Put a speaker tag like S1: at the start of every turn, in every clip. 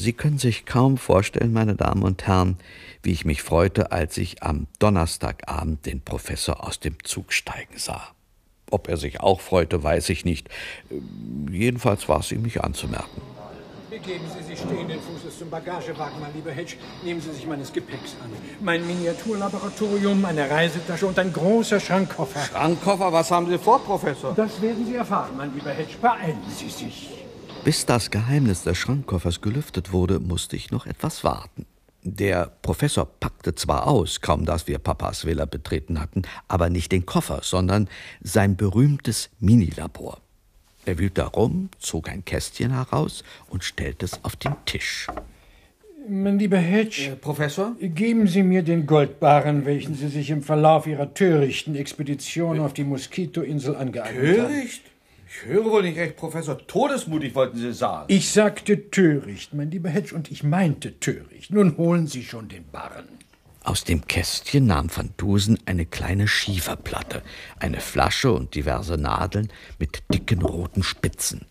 S1: Sie können sich kaum vorstellen, meine Damen und Herren, wie ich mich freute, als ich am Donnerstagabend den Professor aus dem Zug steigen sah. Ob er sich auch freute, weiß ich nicht. Jedenfalls war es ihm nicht anzumerken.
S2: Begeben Sie sich stehenden Fußes zum Bagagewagen, mein lieber Hedge. Nehmen Sie sich meines Gepäcks an. Mein Miniaturlaboratorium, eine Reisetasche und ein großer Schrankkoffer.
S1: Schrankkoffer? Was haben Sie vor, Professor?
S2: Das werden Sie erfahren, mein lieber Hedge. Beeilen Sie sich.
S1: Bis das Geheimnis des Schrankkoffers gelüftet wurde, musste ich noch etwas warten. Der Professor packte zwar aus, kaum dass wir Papas Villa betreten hatten, aber nicht den Koffer, sondern sein berühmtes Minilabor. Er wühlte herum, zog ein Kästchen heraus und stellte es auf den Tisch.
S2: Mein lieber Hedge,
S1: Professor?
S2: Geben Sie mir den Goldbarren, welchen Sie sich im Verlauf Ihrer törichten Expedition auf die Moskitoinsel angeeignet haben.
S1: Töricht? Ich höre wohl nicht recht, Professor. Todesmutig wollten Sie sagen.
S2: Ich sagte töricht, mein lieber Hedge, und ich meinte töricht. Nun holen Sie schon den Barren.
S1: Aus dem Kästchen nahm van Dusen eine kleine Schieferplatte, eine Flasche und diverse Nadeln mit dicken roten Spitzen.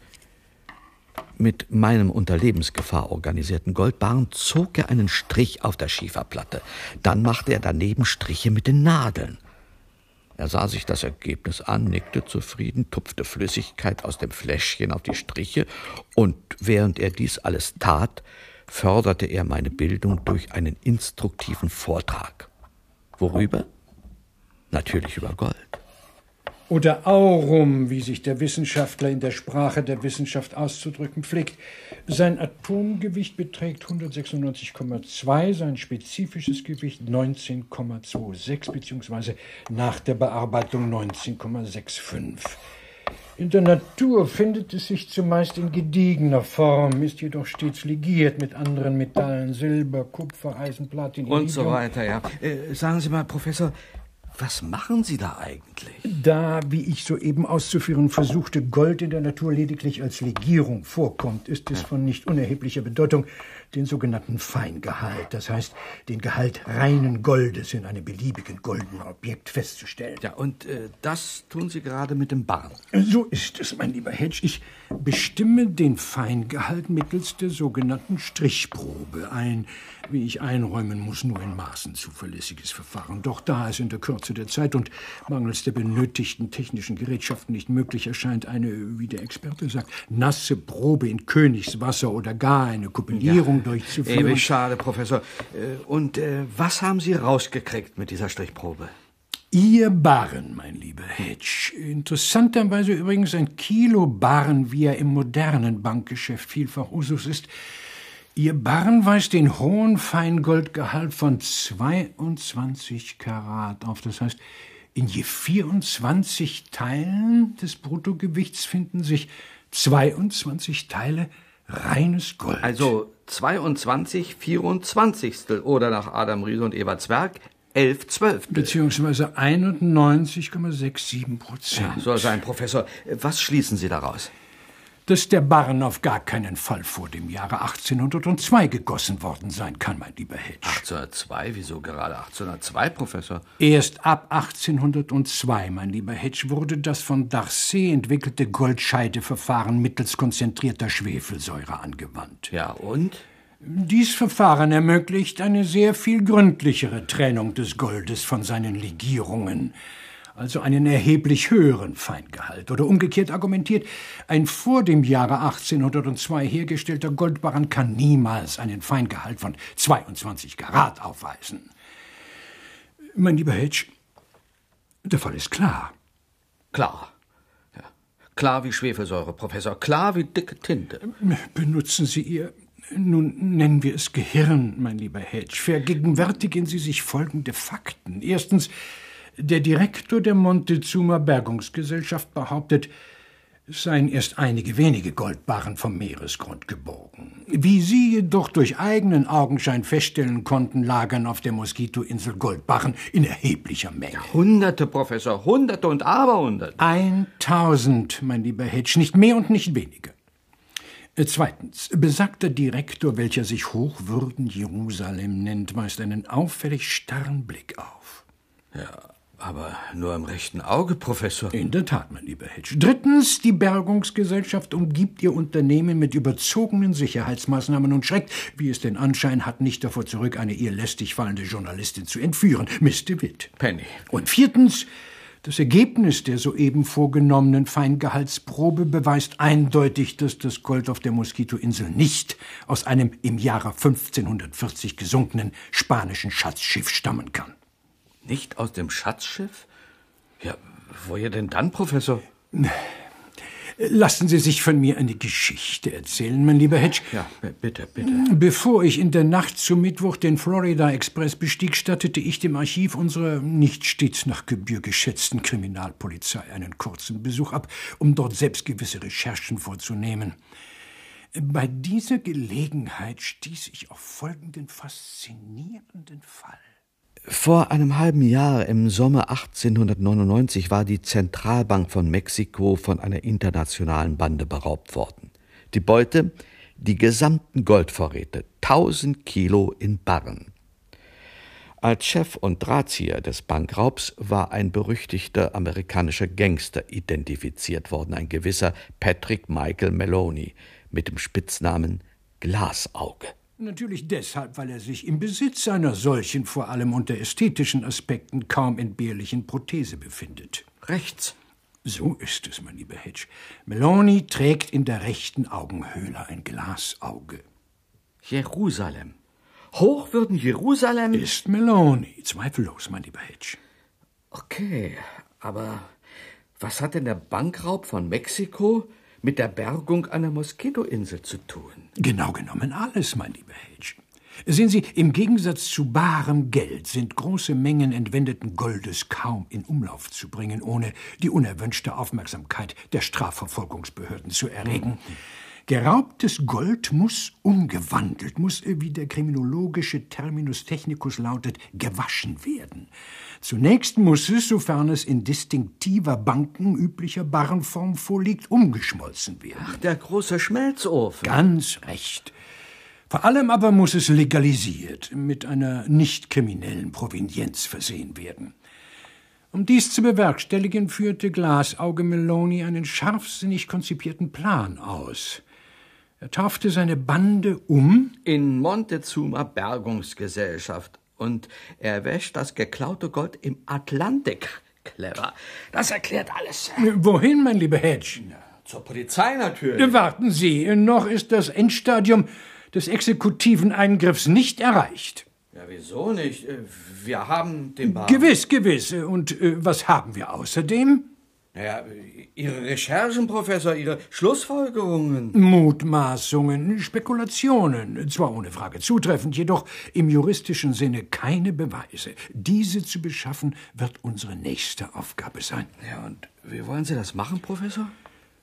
S1: Mit meinem unter Lebensgefahr organisierten Goldbarren zog er einen Strich auf der Schieferplatte. Dann machte er daneben Striche mit den Nadeln. Er sah sich das Ergebnis an, nickte zufrieden, tupfte Flüssigkeit aus dem Fläschchen auf die Striche und während er dies alles tat, förderte er meine Bildung durch einen instruktiven Vortrag. Worüber? Natürlich über Gold.
S2: Oder Aurum, wie sich der Wissenschaftler in der Sprache der Wissenschaft auszudrücken pflegt. Sein Atomgewicht beträgt 196,2, sein spezifisches Gewicht 19,26 bzw. nach der Bearbeitung 19,65. In der Natur findet es sich zumeist in gediegener Form, ist jedoch stets legiert mit anderen Metallen, Silber, Kupfer, Eisen, Platin, Iridium.
S1: Und so weiter, ja. Sagen Sie mal, Professor, was machen Sie da eigentlich?
S2: Da, wie ich soeben auszuführen versuchte, Gold in der Natur lediglich als Legierung vorkommt, ist es von nicht unerheblicher Bedeutung, den sogenannten Feingehalt, das heißt, den Gehalt reinen Goldes in einem beliebigen goldenen Objekt festzustellen.
S1: Ja, und das tun Sie gerade mit dem Barren.
S2: So ist es, mein lieber Hedge. Ich bestimme den Feingehalt mittels der sogenannten Strichprobe. Ein, wie ich einräumen muss, nur in Maßen zuverlässiges Verfahren. Doch da es in der Kürze der Zeit und mangels der benötigten technischen Gerätschaften nicht möglich erscheint, eine, wie der Experte sagt, nasse Probe in Königswasser oder gar eine Kupellierung durchzuführen.
S1: Ewig schade, Professor. Und was haben Sie rausgekriegt mit dieser Strichprobe?
S2: Ihr Barren, mein lieber Hedge. Interessanterweise übrigens ein Kilo Barren, wie er im modernen Bankgeschäft vielfach Usus ist. Ihr Barren weist den hohen Feingoldgehalt von 22 Karat auf. Das heißt, in je 24 Teilen des Bruttogewichts finden sich 22 Teile reines Gold.
S1: Also 22 24. Oder nach Adam Riese und Eva Zwerg 11/12.
S2: Beziehungsweise 91,67%.
S1: Ja, soll sein, Professor. Was schließen Sie daraus?
S2: Dass der Barren auf gar keinen Fall vor dem Jahre 1802 gegossen worden sein kann, mein lieber Hedge.
S1: 1802? Wieso gerade 1802, Professor?
S2: Erst ab 1802, mein lieber Hedge, wurde das von Darcy entwickelte Goldscheideverfahren mittels konzentrierter Schwefelsäure angewandt.
S1: Ja, und?
S2: Dies Verfahren ermöglicht eine sehr viel gründlichere Trennung des Goldes von seinen Legierungen, also einen erheblich höheren Feingehalt. Oder umgekehrt argumentiert, ein vor dem Jahre 1802 hergestellter Goldbarren kann niemals einen Feingehalt von 22 Karat aufweisen. Mein lieber Hedge, der Fall ist klar.
S1: Klar. Ja. Klar wie Schwefelsäure, Professor. Klar wie dicke Tinte.
S2: Benutzen Sie Ihr, nun nennen wir es Gehirn, mein lieber Hedge. Vergegenwärtigen Sie sich folgende Fakten. Erstens, der Direktor der Montezuma Bergungsgesellschaft behauptet, es seien erst einige wenige Goldbarren vom Meeresgrund geborgen. Wie Sie jedoch durch eigenen Augenschein feststellen konnten, lagern auf der Moskitoinsel Goldbarren in erheblicher Menge.
S1: Ja, Hunderte, Professor, Hunderte und Aberhunderte.
S2: 1000, mein lieber Hedge, nicht mehr und nicht weniger. Zweitens, besagter Direktor, welcher sich Hochwürden Jerusalem nennt, weist einen auffällig starren Blick auf.
S1: Ja, Aber nur im rechten Auge, Professor.
S2: In der Tat, mein lieber Hedge. Drittens, die Bergungsgesellschaft umgibt ihr Unternehmen mit überzogenen Sicherheitsmaßnahmen und schreckt, wie es den Anschein hat, nicht davor zurück, eine ihr lästig fallende Journalistin zu entführen. Miss DeWitt.
S1: Penny.
S2: Und viertens, das Ergebnis der soeben vorgenommenen Feingehaltsprobe beweist eindeutig, dass das Gold auf der Moskitoinsel nicht aus einem im Jahre 1540 gesunkenen spanischen Schatzschiff stammen kann.
S1: Nicht aus dem Schatzschiff? Ja, woher denn dann, Professor?
S2: Lassen Sie sich von mir eine Geschichte erzählen, mein lieber Hedge.
S1: Ja, bitte, bitte.
S2: Bevor ich in der Nacht zum Mittwoch den Florida Express bestieg, stattete ich dem Archiv unserer nicht stets nach Gebühr geschätzten Kriminalpolizei einen kurzen Besuch ab, um dort selbst gewisse Recherchen vorzunehmen. Bei dieser Gelegenheit stieß ich auf folgenden faszinierenden Fall.
S1: Vor einem halben Jahr, im Sommer 1899, war die Zentralbank von Mexiko von einer internationalen Bande beraubt worden. Die Beute, die gesamten Goldvorräte, 1000 Kilo in Barren. Als Chef und Drahtzieher des Bankraubs war ein berüchtigter amerikanischer Gangster identifiziert worden, ein gewisser Patrick Michael Maloney mit dem Spitznamen Glasauge.
S2: Natürlich deshalb, weil er sich im Besitz einer solchen, vor allem unter ästhetischen Aspekten, kaum entbehrlichen Prothese befindet.
S1: Rechts.
S2: So ist es, mein lieber Hedge. Maloney trägt in der rechten Augenhöhle ein Glasauge.
S1: Jerusalem. Hochwürden Jerusalem?
S2: Ist Maloney, zweifellos, mein lieber Hedge.
S1: Okay, aber was hat denn der Bankraub von Mexiko mit der Bergung einer Moskitoinsel zu tun?
S2: Genau genommen alles, mein lieber Hedge. Sehen Sie, im Gegensatz zu barem Geld sind große Mengen entwendeten Goldes kaum in Umlauf zu bringen, ohne die unerwünschte Aufmerksamkeit der Strafverfolgungsbehörden zu erregen. Geraubtes Gold muss umgewandelt, muss, wie der kriminologische Terminus technicus lautet, gewaschen werden. Zunächst muss es, sofern es in distinktiver bankenüblicher Barrenform vorliegt, umgeschmolzen werden.
S1: Ach, der große Schmelzofen.
S2: Ganz recht. Vor allem aber muss es legalisiert, mit einer nicht kriminellen Provenienz versehen werden. Um dies zu bewerkstelligen, führte Glasauge Maloney einen scharfsinnig konzipierten Plan aus. Er taufte seine Bande um
S1: in Montezuma Bergungsgesellschaft und er wäscht das geklaute Gold im Atlantik. Clever. Das erklärt alles.
S2: Wohin, mein lieber Hedge?
S1: Zur Polizei natürlich.
S2: Warten Sie, noch ist das Endstadium des exekutiven Eingriffs nicht erreicht.
S1: Ja, wieso nicht? Wir haben den
S2: Gewiss. Und was haben wir außerdem?
S1: Naja, Ihre Recherchen, Professor, Ihre Schlussfolgerungen.
S2: Mutmaßungen, Spekulationen, zwar ohne Frage zutreffend, jedoch im juristischen Sinne keine Beweise. Diese zu beschaffen, wird unsere nächste Aufgabe sein.
S1: Ja, und wie wollen Sie das machen, Professor?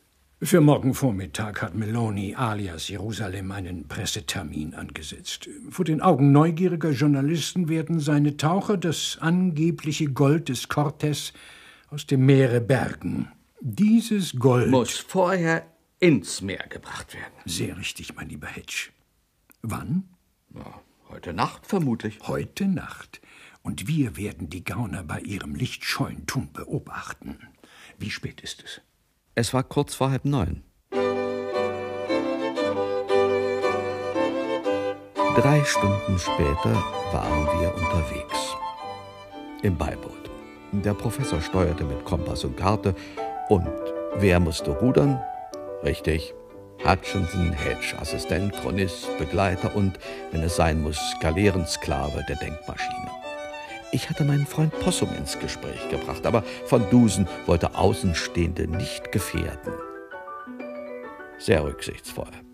S2: Für morgen Vormittag hat Maloney alias Jerusalem einen Pressetermin angesetzt. Vor den Augen neugieriger Journalisten werden seine Taucher das angebliche Gold des Cortés aus dem Meere bergen. Dieses Gold
S1: muss vorher ins Meer gebracht werden.
S2: Sehr richtig, mein lieber Hedge. Wann?
S1: Ja, heute Nacht vermutlich.
S2: Heute Nacht. Und wir werden die Gauner bei ihrem Lichtscheuntum beobachten. Wie spät ist es?
S1: Es war kurz vor 8:30. 3 Stunden später waren wir unterwegs. Im Beiboot. Der Professor steuerte mit Kompass und Karte. Und wer musste rudern? Richtig, Hutchinson, Hedge, Assistent, Chronist, Begleiter und, wenn es sein muss, Galeerensklave der Denkmaschine. Ich hatte meinen Freund Possum ins Gespräch gebracht, aber Van Dusen wollte Außenstehende nicht gefährden. Sehr rücksichtsvoll.